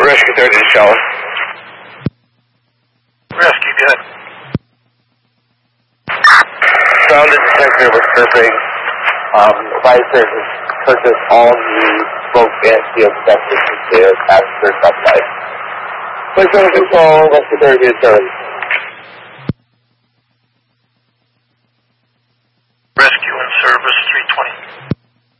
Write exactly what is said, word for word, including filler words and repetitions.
Rescue thirty to Charlotte. Rescue, good. Found a detector was chirping. Um, advisor has purchased all the smoke and steel detectors to after sunlight. Place under control, Rescue thirty to Charlotte.